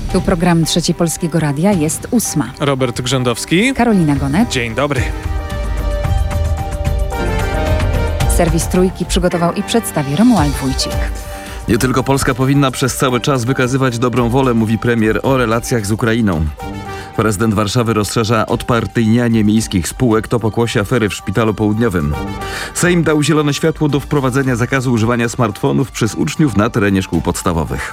Tu program Trzeci Polskiego Radia, jest 8. Robert Grzędowski. Karolina Gonet. Dzień dobry. Serwis Trójki przygotował i przedstawi Romuald Wójcik. Nie tylko Polska powinna przez cały czas wykazywać dobrą wolę, mówi premier o relacjach z Ukrainą. Prezydent Warszawy rozszerza odpartyjnianie miejskich spółek, to pokłosie afery w Szpitalu Południowym. Sejm dał zielone światło do wprowadzenia zakazu używania smartfonów przez uczniów na terenie szkół podstawowych.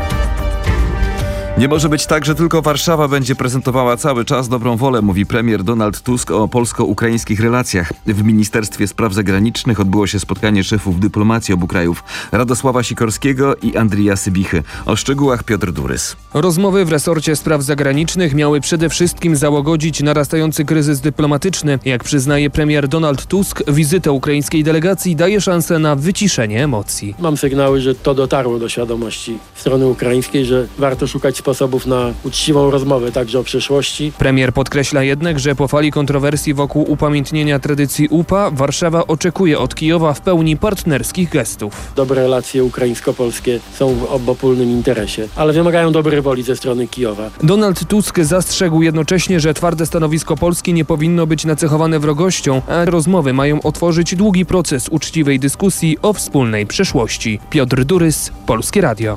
Nie może być tak, że tylko Warszawa będzie prezentowała cały czas dobrą wolę, mówi premier Donald Tusk o polsko-ukraińskich relacjach. W Ministerstwie Spraw Zagranicznych odbyło się spotkanie szefów dyplomacji obu krajów, Radosława Sikorskiego i Andrija Sybichy. O szczegółach Piotr Durys. Rozmowy w resorcie spraw zagranicznych miały przede wszystkim załagodzić narastający kryzys dyplomatyczny. Jak przyznaje premier Donald Tusk, wizyta ukraińskiej delegacji daje szansę na wyciszenie emocji. Mam sygnały, że to dotarło do świadomości strony ukraińskiej, że warto szukać sposobów na uczciwą rozmowę także o przyszłości. Premier podkreśla jednak, że po fali kontrowersji wokół upamiętnienia tradycji UPA Warszawa oczekuje od Kijowa w pełni partnerskich gestów. Dobre relacje ukraińsko-polskie są w obopólnym interesie, ale wymagają dobrej woli ze strony Kijowa. Donald Tusk zastrzegł jednocześnie, że twarde stanowisko Polski nie powinno być nacechowane wrogością, a rozmowy mają otworzyć długi proces uczciwej dyskusji o wspólnej przyszłości. Piotr Durys, Polskie Radio.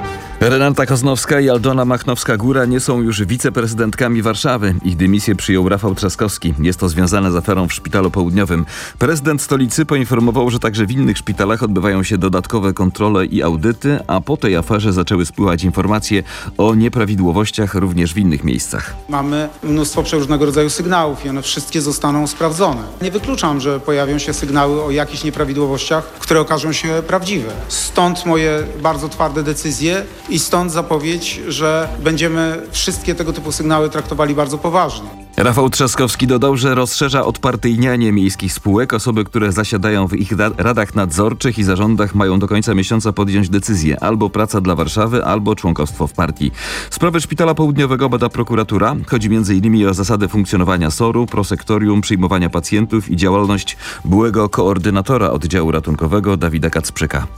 Renata Koznowska i Aldona Machnowska-Góra nie są już wiceprezydentkami Warszawy. Ich dymisję przyjął Rafał Trzaskowski. Jest to związane z aferą w Szpitalu Południowym. Prezydent stolicy poinformował, że także w innych szpitalach odbywają się dodatkowe kontrole i audyty, a po tej aferze zaczęły spływać informacje o nieprawidłowościach również w innych miejscach. Mamy mnóstwo przeróżnego rodzaju sygnałów i one wszystkie zostaną sprawdzone. Nie wykluczam, że pojawią się sygnały o jakichś nieprawidłowościach, które okażą się prawdziwe. Stąd moje bardzo twarde decyzje i stąd zapowiedź, że będziemy wszystkie tego typu sygnały traktowali bardzo poważnie. Rafał Trzaskowski dodał, że rozszerza odpartyjnianie miejskich spółek. Osoby, które zasiadają w ich radach nadzorczych i zarządach, mają do końca miesiąca podjąć decyzję: albo praca dla Warszawy, albo członkostwo w partii. Sprawę Szpitala Południowego bada prokuratura. Chodzi m.in. o zasady funkcjonowania SOR-u, prosektorium, przyjmowania pacjentów i działalność byłego koordynatora oddziału ratunkowego Dawida Kacprzyka.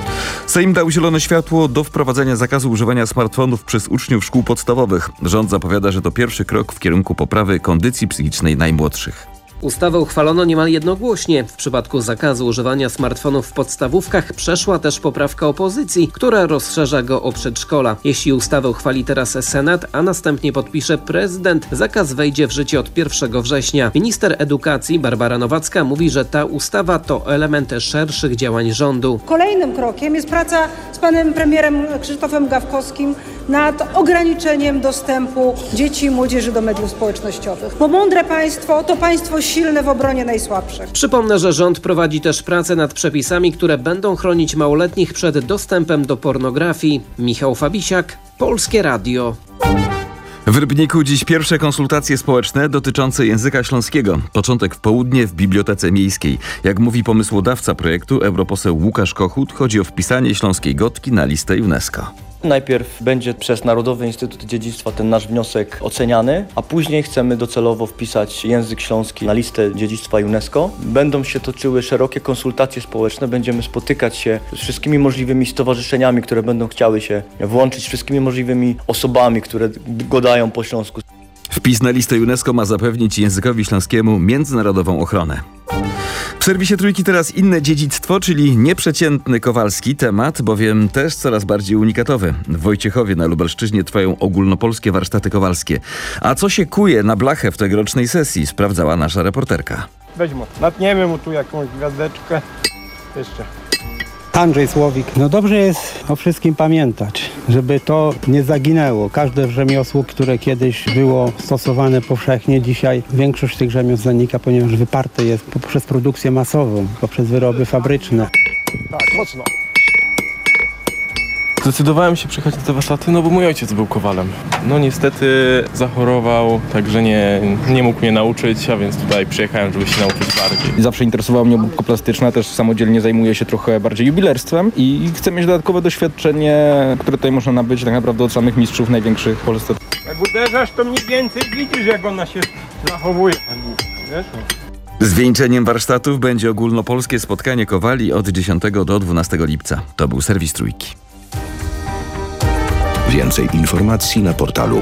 Sejm dał zielone światło do wprowadzenia zakazu używania smartfonów przez uczniów szkół podstawowych. Rząd zapowiada, że to pierwszy krok w kierunku poprawy kondycji psychicznej najmłodszych. Ustawę uchwalono niemal jednogłośnie. W przypadku zakazu używania smartfonów w podstawówkach przeszła też poprawka opozycji, która rozszerza go o przedszkola. Jeśli ustawę uchwali teraz Senat, a następnie podpisze prezydent, zakaz wejdzie w życie od 1 września. Minister edukacji Barbara Nowacka mówi, że ta ustawa to element szerszych działań rządu. Kolejnym krokiem jest praca z panem premierem Krzysztofem Gawkowskim nad ograniczeniem dostępu dzieci i młodzieży do mediów społecznościowych. Bo mądre państwo to państwo silne w obronie najsłabszych. Przypomnę, że rząd prowadzi też pracę nad przepisami, które będą chronić małoletnich przed dostępem do pornografii. Michał Fabisiak, Polskie Radio. W Rybniku dziś pierwsze konsultacje społeczne dotyczące języka śląskiego. Początek w południe w Bibliotece Miejskiej. Jak mówi pomysłodawca projektu, europoseł Łukasz Kochut, chodzi o wpisanie śląskiej gotki na listę UNESCO. Najpierw będzie przez Narodowy Instytut Dziedzictwa ten nasz wniosek oceniany, a później chcemy docelowo wpisać język śląski na listę dziedzictwa UNESCO. Będą się toczyły szerokie konsultacje społeczne, będziemy spotykać się z wszystkimi możliwymi stowarzyszeniami, które będą chciały się włączyć, z wszystkimi możliwymi osobami, które gadają po śląsku. Wpis na listę UNESCO ma zapewnić językowi śląskiemu międzynarodową ochronę. W serwisie Trójki teraz inne dziedzictwo, czyli nieprzeciętny kowalski temat, bowiem też coraz bardziej unikatowy. W Wojciechowie na Lubelszczyźnie trwają ogólnopolskie warsztaty kowalskie. A co się kuje na blachę w tegorocznej sesji, sprawdzała nasza reporterka. Weźmy, natniemy mu tu jakąś gwiazdeczkę. Jeszcze. Andrzej Słowik. No dobrze jest o wszystkim pamiętać, żeby to nie zaginęło. Każde rzemiosło, które kiedyś było stosowane powszechnie, dzisiaj większość tych rzemiosł zanika, ponieważ wyparte jest poprzez produkcję masową, poprzez wyroby fabryczne. Tak, mocno. Zdecydowałem się przyjechać na te warsztaty, no bo mój ojciec był kowalem. No niestety zachorował, także nie mógł mnie nauczyć, a więc tutaj przyjechałem, żeby się nauczyć bardziej. Zawsze interesowała mnie obróbka plastyczna, też samodzielnie zajmuję się trochę bardziej jubilerstwem i chcę mieć dodatkowe doświadczenie, które tutaj można nabyć tak naprawdę od samych mistrzów największych w Polsce. Jak uderzasz, to mniej więcej widzisz, jak ona się zachowuje. Wiesz? Zwieńczeniem warsztatów będzie ogólnopolskie spotkanie kowali od 10 do 12 lipca. To był serwis Trójki. Więcej informacji na portalu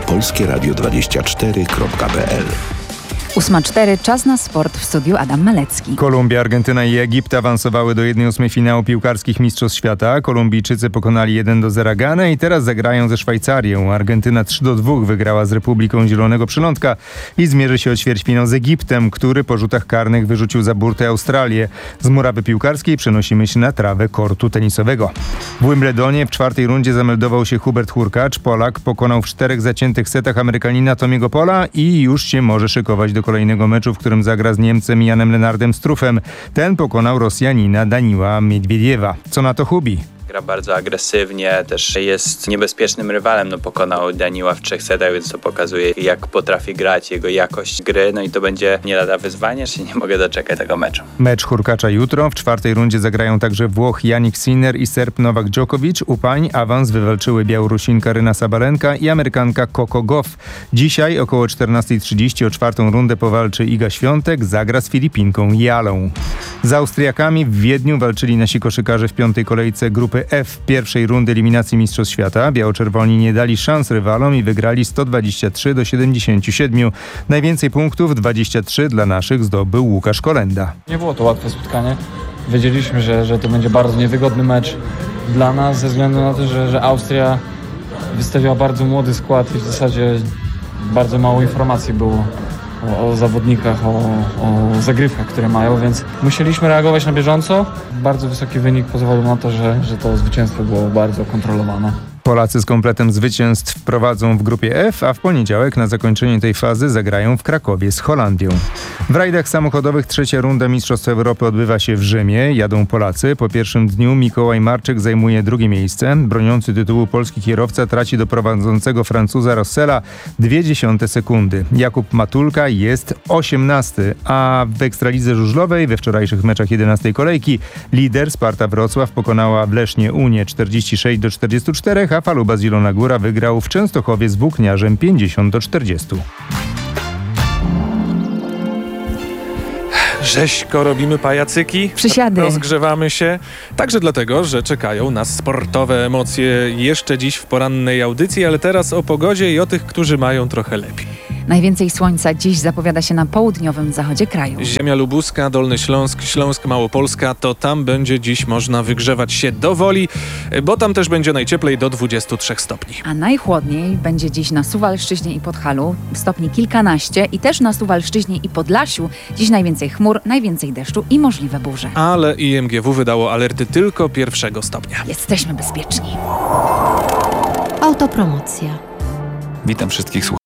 polskieradio24.pl. 8:04, czas na sport, w studiu Adam Malecki. Kolumbia, Argentyna i Egipt awansowały do 1/8 finału piłkarskich Mistrzostw Świata. Kolumbijczycy pokonali 1-0 Ganę i teraz zagrają ze Szwajcarią. Argentyna 3-2 wygrała z Republiką Zielonego Przylądka i zmierzy się o ćwierćfinał z Egiptem, który po rzutach karnych wyrzucił za burtę Australię. Z murawy piłkarskiej przenosimy się na trawę kortu tenisowego. W Wimbledonie w czwartej rundzie zameldował się Hubert Hurkacz. Polak pokonał w 4 zaciętych setach Amerykanina Tomiego Pola i już się może szykować do kolejnego meczu, w którym zagra z Niemcem Janem Lennardem Struffem. Ten pokonał Rosjanina Daniła Miedwiediewa. Co na to Hubi? Gra bardzo agresywnie, też jest niebezpiecznym rywalem. Pokonał Daniła w 3 setach, więc to pokazuje, jak potrafi grać, jego jakość gry. I to będzie nie lada wyzwanie, że nie mogę doczekać tego meczu. Mecz Hurkacza jutro. W 4. rundzie zagrają także Włoch Jannik Sinner i Serb Nowak Djokovic. U pań awans wywalczyły Białorusinka Aryna Sabalenka i Amerykanka Coco Gauff. Dzisiaj około 14:30 o 4. rundę powalczy Iga Świątek, zagra z Filipinką Jalą. Z Austriakami w Wiedniu walczyli nasi koszykarze w 5. kolejce grupy F pierwszej rundy eliminacji Mistrzostw Świata. Biało-czerwoni nie dali szans rywalom i wygrali 123-77. Najwięcej punktów, 23, dla naszych zdobył Łukasz Kolenda. Nie było to łatwe spotkanie. Wiedzieliśmy, że to będzie bardzo niewygodny mecz dla nas, ze względu na to, że Austria wystawiła bardzo młody skład i w zasadzie bardzo mało informacji było o zawodnikach, o zagrywkach, które mają, więc musieliśmy reagować na bieżąco. Bardzo wysoki wynik pozwolił na to, że to zwycięstwo było bardzo kontrolowane. Polacy z kompletem zwycięstw prowadzą w grupie F, a w poniedziałek na zakończenie tej fazy zagrają w Krakowie z Holandią. W rajdach samochodowych 3. runda Mistrzostw Europy odbywa się w Rzymie. Jadą Polacy. Po pierwszym dniu Mikołaj Marczyk zajmuje 2. miejsce. Broniący tytułu polski kierowca traci do prowadzącego Francuza Rossella 0,2 sekundy. Jakub Matulka jest 18, a w Ekstralidze żużlowej we wczorajszych meczach 11. kolejki lider Sparta Wrocław pokonała w Lesznie Unię 46-44, a Faluba z Zielona Góra wygrał w Częstochowie z Włókniarzem 50-40. Rzeźko robimy pajacyki, przysiady, rozgrzewamy się, także dlatego, że czekają nas sportowe emocje jeszcze dziś w porannej audycji, ale teraz o pogodzie i o tych, którzy mają trochę lepiej. Najwięcej słońca dziś zapowiada się na południowym zachodzie kraju. Ziemia lubuska, Dolny Śląsk, Śląsk Małopolska, to tam będzie dziś można wygrzewać się do woli, bo tam też będzie najcieplej do 23 stopni. A najchłodniej będzie dziś na Suwalszczyźnie i Podhalu, stopni kilkanaście, i też na Suwalszczyźnie i Podlasiu. Dziś najwięcej chmur, najwięcej deszczu i możliwe burze. Ale IMGW wydało alerty tylko 1 stopnia. Jesteśmy bezpieczni. Autopromocja. Witam wszystkich słuchaczy